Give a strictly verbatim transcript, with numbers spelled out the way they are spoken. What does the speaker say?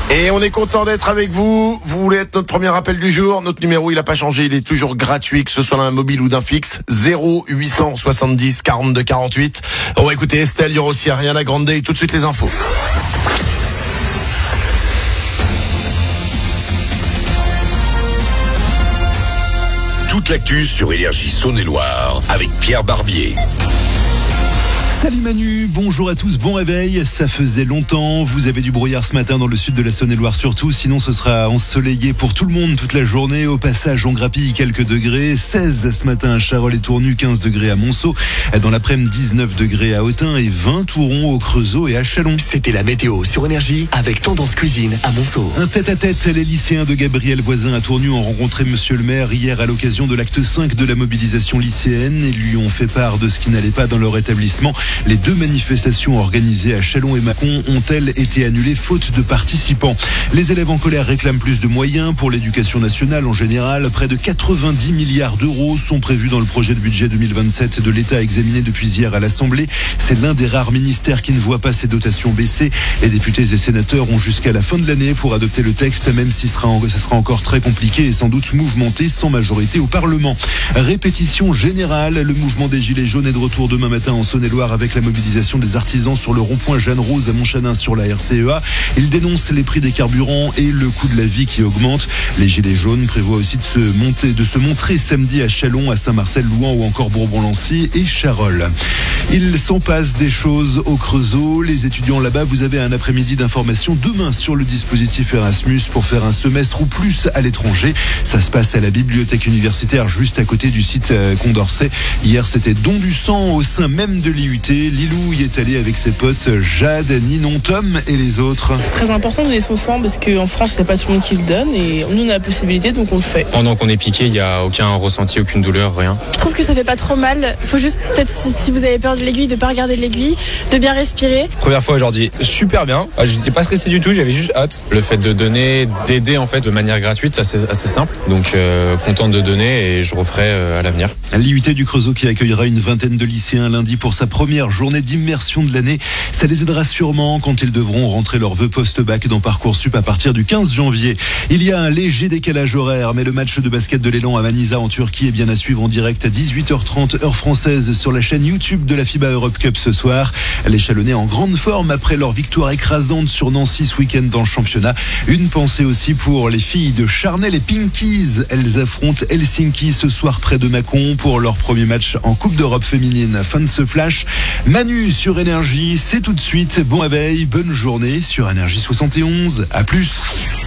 Et on est content d'être avec vous. Vous voulez être notre premier appel du jour? Notre numéro, il n'a pas changé. Il est toujours gratuit, que ce soit d'un mobile ou d'un fixe. zéro huit cent soixante-dix quarante-deux quarante-huit. On va écouter Estelle, il y aura aussi Ariana Grande et tout de suite les infos. Toute l'actu sur Énergie Saône-et-Loire avec Pierre Barbier. Salut Manu, bonjour à tous, bon réveil. Ça faisait longtemps, vous avez du brouillard ce matin dans le sud de la Saône-et-Loire surtout, sinon ce sera ensoleillé pour tout le monde toute la journée. Au passage, on grappille quelques degrés, seize ce matin à Charolles et Tournu, quinze degrés à Monceau, dans l'après-midi dix-neuf degrés à Autun et vingt Touron au Creusot et à Chalon. C'était la météo sur Énergie avec Tendance Cuisine à Monceau. Un tête-à-tête, les lycéens de Gabriel Voisin à Tournu ont rencontré Monsieur le maire hier à l'occasion de l'acte cinq de la mobilisation lycéenne et lui ont fait part de ce qui n'allait pas dans leur établissement. Les deux manifestations organisées à Chalon et Mâcon ont-elles été annulées faute de participants? Les élèves en colère réclament plus de moyens pour l'éducation nationale en général. Près de quatre-vingt-dix milliards d'euros sont prévus dans le projet de budget deux mille vingt-sept de l'État examiné depuis hier à l'Assemblée. C'est l'un des rares ministères qui ne voit pas ses dotations baisser. Les députés et sénateurs ont jusqu'à la fin de l'année pour adopter le texte, même si ça sera encore très compliqué et sans doute mouvementé sans majorité au Parlement. Répétition générale, le mouvement des Gilets jaunes est de retour demain matin en Saône-et-Loire avec la mobilisation des artisans sur le rond-point Jeanne-Rose à Montchanin sur la R C E A. Ils dénoncent les prix des carburants et le coût de la vie qui augmente. Les Gilets jaunes prévoient aussi de se, monter, de se montrer samedi à Chalon, à Saint-Marcel, Louan ou encore Bourbon-Lancy et Charolles. Il s'en passe des choses au Creusot. Les étudiants là-bas, vous avez un après-midi d'information demain sur le dispositif Erasmus pour faire un semestre ou plus à l'étranger. Ça se passe à la bibliothèque universitaire juste à côté du site Condorcet. Hier, c'était don du sang au sein même de l'I U T. Lilou y est allé avec ses potes Jade, Ninon, Tom et les autres. C'est très important de donner son sang parce qu'en France, c'est pas tout le monde qui le donne et nous, on a la possibilité, donc on le fait. Pendant qu'on est piqué, il n'y a aucun ressenti, aucune douleur, rien. Je trouve que ça fait pas trop mal. Il faut juste, peut-être, si, si vous avez peur de l'aiguille, de pas regarder l'aiguille, de bien respirer. Première fois aujourd'hui, super bien. J'étais pas stressé du tout, j'avais juste hâte. Le fait de donner, d'aider en fait de manière gratuite, c'est assez, assez simple. Donc euh, content de donner et je referai euh, à l'avenir. L'I U T du Creusot qui accueillera une vingtaine de lycéens lundi pour sa première journée d'immersion de l'année. Ça les aidera sûrement quand ils devront rentrer leurs vœux post-bac dans Parcoursup à partir du quinze janvier. Il y a un léger décalage horaire, mais le match de basket de l'Élan à Manisa en Turquie est bien à suivre en direct à dix-huit heures trente heure française sur la chaîne YouTube de la FIBA Europe Cup ce soir. Les Chalonnais en grande forme après leur victoire écrasante sur Nancy ce week-end dans le championnat. Une pensée aussi pour les filles de Charnel et Pinkies. Elles affrontent Helsinki ce soir près de Mâcon pour leur premier match en Coupe d'Europe féminine. Fin de ce flash. Manu sur Énergie, c'est tout de suite. Bon réveil, bonne journée sur Énergie soixante et onze. À plus.